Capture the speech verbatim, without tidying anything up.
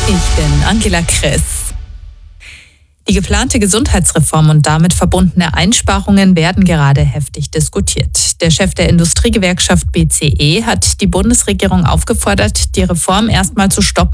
Ich bin Angela Kress. Die geplante Gesundheitsreform und damit verbundene Einsparungen werden gerade heftig diskutiert. Der Chef der Industriegewerkschaft B C E hat die Bundesregierung aufgefordert, die Reform erstmal zu stoppen